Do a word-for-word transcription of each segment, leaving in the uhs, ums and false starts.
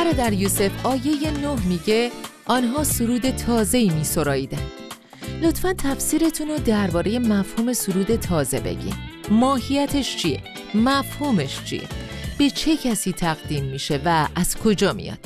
برادر یوسف آیه نه میگه آنها سرود تازه‌ای می‌سراییدند. لطفاً تفسیرتون رو درباره مفهوم سرود تازه بگین. ماهیتش چیه؟ مفهومش چیه؟ به چه کسی تقدیم میشه و از کجا میاد؟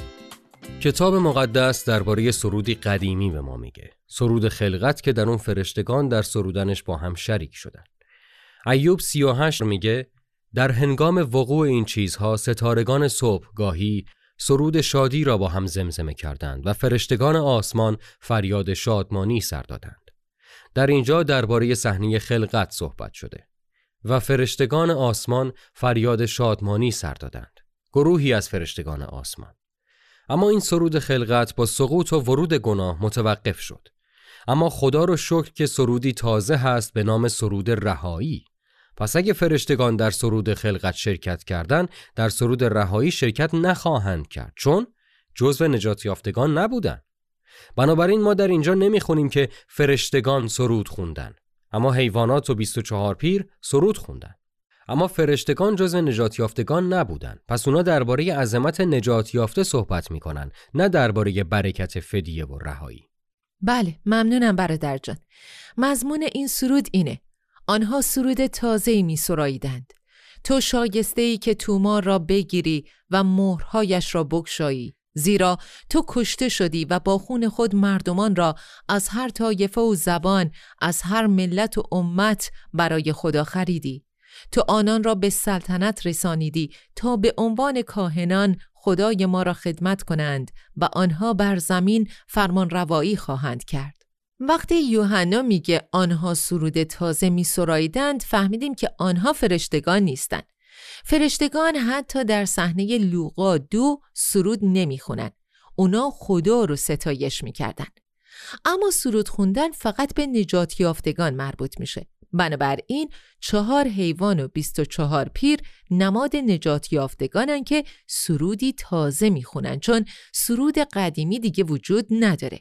کتاب مقدس درباره سرودی قدیمی به ما میگه. سرود خلقت که در اون فرشتگان در سرودنش با هم شریک شدن. ایوب سی و هشت میگه در هنگام وقوع این چیزها ستارگان صبح گاهی سرود شادی را با هم زمزمه کردند و فرشتگان آسمان فریاد شادمانی سر دادند. در اینجا درباره صحنه خلقت صحبت شده و فرشتگان آسمان فریاد شادمانی سر دادند. گروهی از فرشتگان آسمان. اما این سرود خلقت با سقوط و ورود گناه متوقف شد. اما خدا رو شکر که سرودی تازه هست به نام سرود رهایی. پس اگه فرشتگان در سرود خلقت شرکت کردن، در سرود رهایی شرکت نخواهند کرد، چون جزو نجات یافتگان نبودن. بنابراین ما در اینجا نمیخونیم که فرشتگان سرود خوندن، اما حیوانات و بیست و چهار پیر سرود خوندن. اما فرشتگان جزو نجات یافتگان نبودن. پس اونا درباره عظمت نجات یافته صحبت میکنن، نه درباره برکت فدیه و رهایی. بله، ممنونم برادر جان. مضمون این سرود اینه: آنها سرود تازه‌ای می‌سراییدند. تو شایسته‌ای که تومار را بگیری و مهرهایش را بگشایی، زیرا تو کشته شدی و با خون خود مردمان را از هر طایفه و زبان، از هر ملت و امت برای خدا خریدی. تو آنان را به سلطنت رسانیدی تا به عنوان کاهنان خدای ما را خدمت کنند و آنها بر زمین فرمان روایی خواهند کرد. وقتی یوحنا میگه آنها سرود تازه می‌سراییدند، فهمیدیم که آنها فرشتگان نیستند. فرشتگان حتی در صحنه لوقا دو سرود نمیخونن. اونا خدا رو ستایش میکردن. اما سرود خوندن فقط به نجات یافتگان مربوط میشه. بنابراین چهار حیوان و بیست و چهار پیر نماد نجات یافتگانن که سرودی تازه میخونن، چون سرود قدیمی دیگه وجود نداره.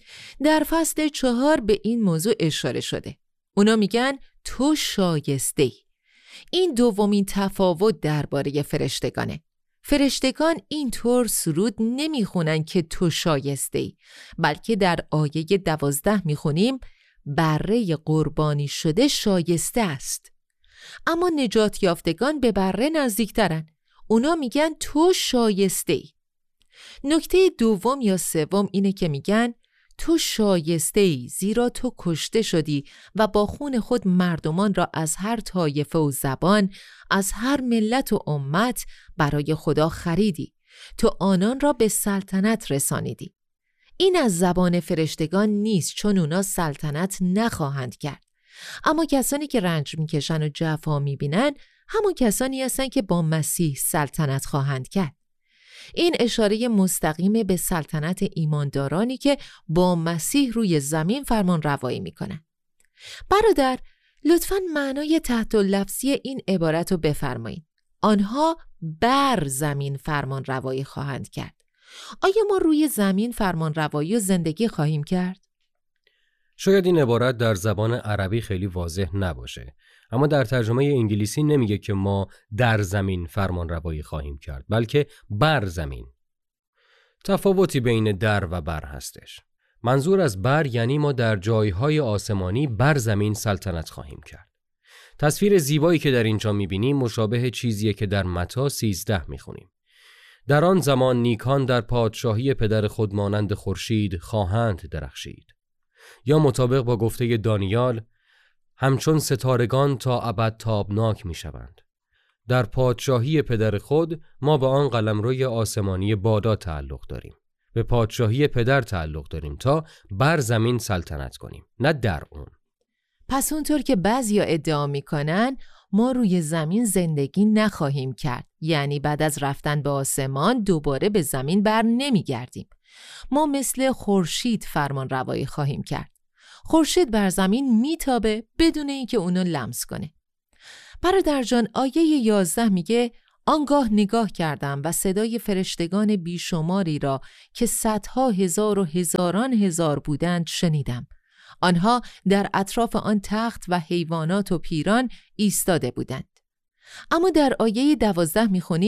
در فصل چهار به این موضوع اشاره شده. اونا میگن تو شایسته‌ای. این دومین تفاوت درباره فرشتگانه. فرشتگان اینطور سرود نمیخونن که تو شایسته‌ای، بلکه در آیه دوازده میخونیم بره قربانی شده شایسته است. اما نجات یافتگان به بره نزدیکترن. اونا میگن تو شایسته‌ای. نکته دوم یا سوم اینه که میگن تو شایسته‌ای، زیرا تو کشته شدی و با خون خود مردمان را از هر طایفه و زبان، از هر ملت و امت برای خدا خریدی. تو آنان را به سلطنت رسانیدی. این از زبان فرشتگان نیست، چون اونا سلطنت نخواهند کرد. اما کسانی که رنج میکشن و جفا میبینن همون کسانی هستن که با مسیح سلطنت خواهند کرد. این اشاره مستقیم به سلطنت ایماندارانی که با مسیح روی زمین فرمان روایی میکنن. برادر، لطفاً معنای تحت لفظی این عبارت رو بفرمایید. آنها بر زمین فرمان روایی خواهند کرد. آیا ما روی زمین فرمان روایی و زندگی خواهیم کرد؟ شاید این عبارت در زبان عربی خیلی واضح نباشه، اما در ترجمه انگلیسی نمیگه که ما در زمین فرمان روایی خواهیم کرد، بلکه بر زمین. تفاوتی بین در و بر هستش. منظور از بر یعنی ما در جایهای آسمانی بر زمین سلطنت خواهیم کرد. تصویر زیبایی که در اینجا میبینیم مشابه چیزیه که در متی سیزده میخونیم. در آن زمان نیکان در پادشاهی پدر خود مانند خورشید خواهند درخشید. یا مطابق با گفته دانیال، همچون ستارگان تا ابد تابناک می شوند. در پادشاهی پدر خود ما به آن قلمروی آسمانی بادا تعلق داریم. به پادشاهی پدر تعلق داریم تا بر زمین سلطنت کنیم، نه در اون. پس اونطور که بعضیا ادعا میکنن ما روی زمین زندگی نخواهیم کرد، یعنی بعد از رفتن به آسمان دوباره به زمین بر نمیگردیم. ما مثل خورشید فرمان روایی خواهیم کرد. خورشید بر زمین میتابه بدون اینکه اونو لمس کنه. برادر جان، آیه یازده میگه آنگاه نگاه کردم و صدای فرشتگان بیشماری را که صدها هزار و هزاران هزار بودند شنیدم. آنها در اطراف آن تخت و حیوانات و پیران ایستاده بودند. اما در آیه دوازده میخونیم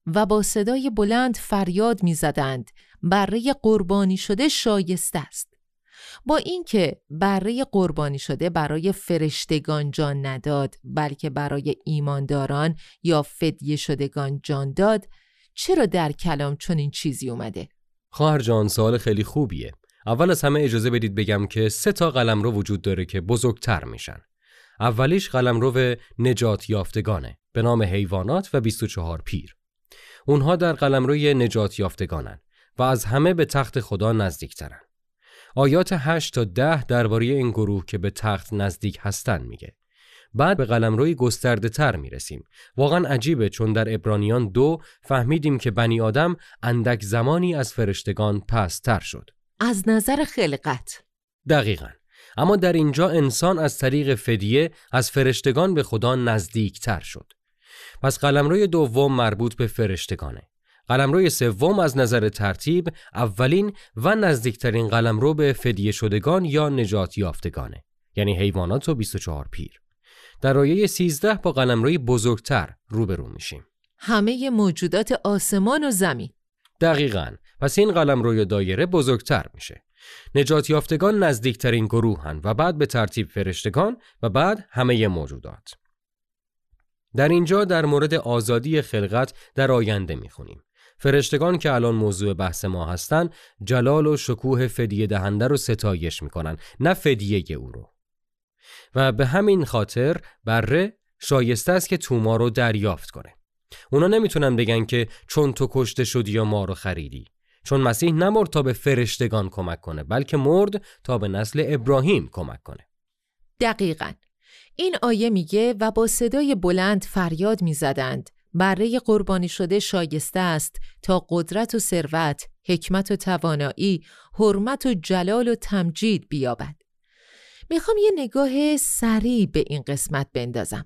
و با صدای بلند فریاد می‌زدند بره قربانی شده شایسته است. با اینکه بره قربانی شده برای فرشتگان جان نداد بلکه برای ایمانداران یا فدیه شدگان جان داد، چرا در کلام چنین چیزی اومده؟ خواهر جان، سوال خیلی خوبیه. اول از همه اجازه بدید بگم که سه تا قلمرو وجود داره که بزرگتر میشن. اولیش قلمرو نجات یافتگانه به نام حیوانات و بیست و چهار پیر. اونها در قلمروی نجات یافتگانن و از همه به تخت خدا نزدیکترن. آیات هشت تا ده درباره این گروه که به تخت نزدیک هستن میگه. بعد به قلمروی گسترده تر میرسیم. واقعا عجیبه، چون در عبرانیان دو فهمیدیم که بنی آدم اندک زمانی از فرشتگان پست‌تر شد. از نظر خلقت. دقیقاً. اما در اینجا انسان از طریق فدیه از فرشتگان به خدا نزدیکتر شد. پس قلمروی دوم مربوط به فرشتگانه. قلمروی سوم از نظر ترتیب اولین و نزدیکترین قلمرو به فدیه شدگان یا نجات یافتگانه، یعنی حیوانات و بیست و چهار پیر. در آیه سیزده با قلمروی بزرگتر روبرو میشیم. همه موجودات آسمان و زمین. دقیقاً. پس این قلمروی دایره بزرگتر میشه. نجات یافتگان نزدیکترین گروهن و بعد به ترتیب فرشتگان و بعد همه موجودات. در اینجا در مورد آزادی خلقت در آینده میخونیم. فرشتگان که الان موضوع بحث ما هستن جلال و شکوه فدیه دهنده رو ستایش میکنن، نه فدیه او رو. و به همین خاطر بره شایسته است که توما رو دریافت کنه. اونا نمیتونن بگن که چون تو کشته شدی یا ما رو خریدی، چون مسیح نمرد تا به فرشتگان کمک کنه بلکه مرد تا به نسل ابراهیم کمک کنه. دقیقاً. این آیه میگه و با صدای بلند فریاد میزدند بره قربانی شده شایسته است تا قدرت و ثروت، حکمت و توانایی، حرمت و جلال و تمجید بیابد. میخوام یه نگاه سریع به این قسمت بندازم.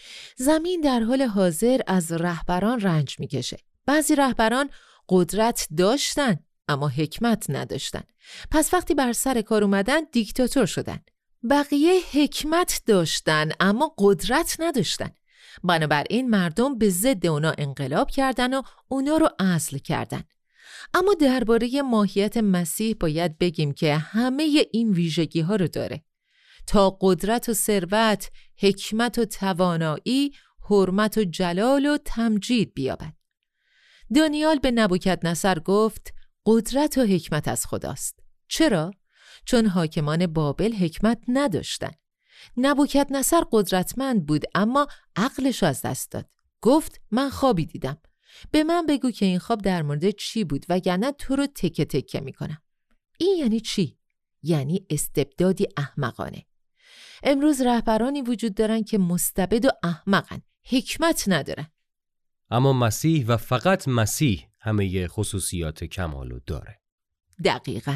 زمین در حال حاضر از رهبران رنج میکشه. بعضی رهبران قدرت داشتن اما حکمت نداشتن. پس وقتی بر سر کار اومدن دیکتاتور شدن. بقیه حکمت داشتن اما قدرت نداشتن. بنابراین مردم به ضد اونا انقلاب کردن و اونا رو اصل کردن. اما درباره ماهیت مسیح باید بگیم که همه این ویژگی ها رو داره تا قدرت و ثروت، حکمت و توانایی، حرمت و جلال و تمجید بیابد. دانیال به نبوکدنصر گفت قدرت و حکمت از خداست. چرا؟ چون حاکمان بابل حکمت نداشتن. نبوکدنصر قدرتمند بود اما عقلش از دست داد. گفت من خوابی دیدم. به من بگو که این خواب در مورد چی بود وگرنه تو رو تکه تکه میکنم. این یعنی چی؟ یعنی استبدادی احمقانه. امروز رهبرانی وجود دارن که مستبد و احمقن، حکمت ندارن. اما مسیح و فقط مسیح همه خصوصیات کمالو داره. دقیقاً.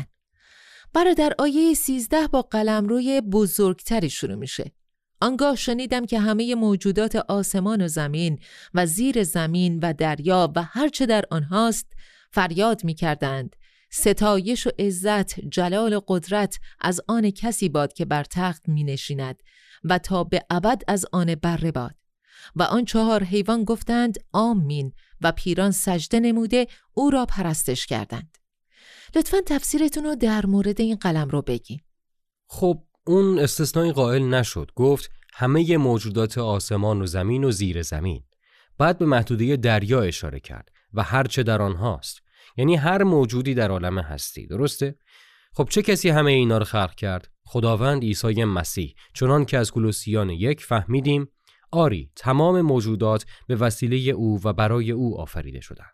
برادر آیه سیزده با قلمروی بزرگتری شروع میشه. آنگاه شنیدم که همه موجودات آسمان و زمین و زیر زمین و دریا و هرچه در آنهاست فریاد میکردند ستایش و عزت، جلال و قدرت از آن کسی باد که بر تخت می نشیند و تا به ابد از آن بره باد. و آن چهار حیوان گفتند آمین و پیران سجده نموده او را پرستش کردند. لطفاً تفسیرتون رو در مورد این قلم رو بگین. خب اون استثنایی قائل نشد، گفت همه موجودات آسمان و زمین و زیر زمین. بعد به محدوده دریا اشاره کرد و هرچه در آنهاست، یعنی هر موجودی در عالم هستی. درسته؟ خب چه کسی همه اینا رو خلق کرد؟ خداوند عیسی مسیح. چنان که از کولوسیان یک فهمیدیم آری تمام موجودات به وسیله او و برای او آفریده شدند.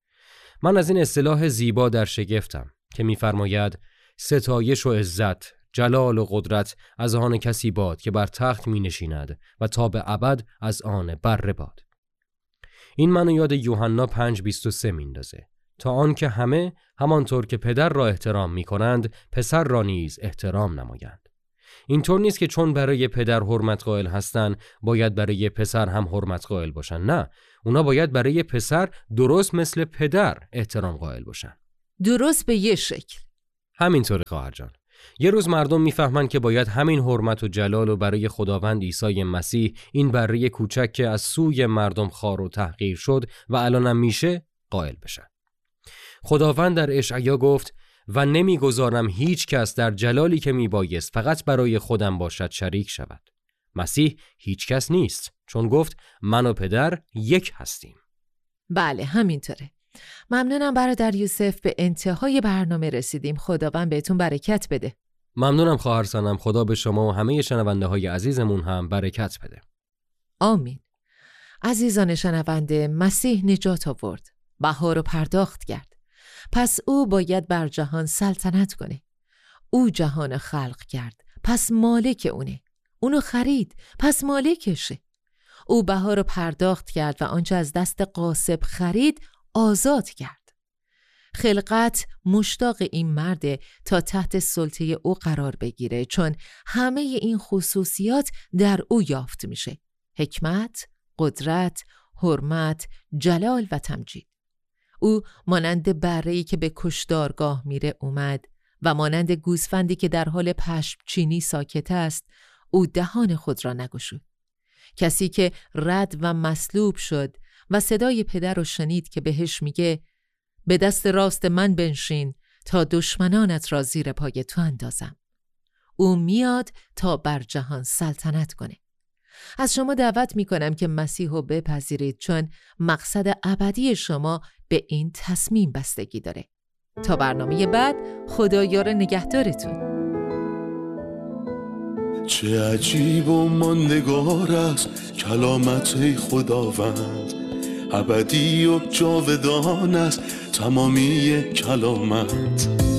من از این اصطلاح زیبا در شگفتم که می‌فرماید ستایش و عزت، جلال و قدرت از آن کسی باد که بر تخت می‌نشیند و تا به ابد از آن بره باد. این منو یاد یوحنا پنج بیست و سه میندازه. تا آن که همه همانطور که پدر را احترام می‌کنند پسر را نیز احترام نمایند. اینطور نیست که چون برای پدر حرمت قائل هستند باید برای پسر هم حرمت قائل باشن. نه، اونا باید برای پسر درست مثل پدر احترام قائل باشن. درست به یه شکل. همینطوره خواهر جان. یه روز مردم میفهمن که باید همین حرمت و جلال و برای خداوند عیسی مسیح، این بره کوچک که از سوی مردم خوار و تحقیر شد و الانم میشه، قائل بشن. خداوند در اشعیا گفت و نمیگذارم هیچ کس در جلالی که میبایست فقط برای خودم باشد شریک شود. مسیح هیچ کس نیست، چون گفت من و پدر یک هستیم. بله همینطوره. ممنونم برادر یوسف، به انتهای برنامه رسیدیم. خداوند بهتون برکت بده. ممنونم خواهر سنم. خدا به شما و همه شنونده های عزیزمون هم برکت بده. آمین. عزیزان شنونده، مسیح نجات آورد، بها رو پرداخت کرد. پس او باید بر جهان سلطنت کنه. او جهان خلق کرد، پس مالک اونه. اونو خرید، پس مالکشه. او بها رو پرداخت کرد و آنچه از دست غاصب خرید آزاد کرد. خلقت مشتاق این مرده تا تحت سلطه او قرار بگیره، چون همه این خصوصیات در او یافت میشه: حکمت، قدرت، حرمت، جلال و تمجید. او مانند بره‌ای که به کشتارگاه میره اومد و مانند گوسفندی که در حال پشم چینی ساکت است، او دهان خود را نگشود. کسی که رد و مصلوب شد و صدای پدر رو شنید که بهش میگه به دست راست من بنشین تا دشمنانت را زیر پای تو اندازم. او میاد تا بر جهان سلطنت کنه. از شما دعوت میکنم که مسیح رو بپذیرید، چون مقصد ابدی شما به این تصمیم بستگی داره. تا برنامه بعد، خدایار نگهدارتون. چه عجیب و ماندگار است کلامت خداوند، ابدی و جاودان است تمامی کلامت.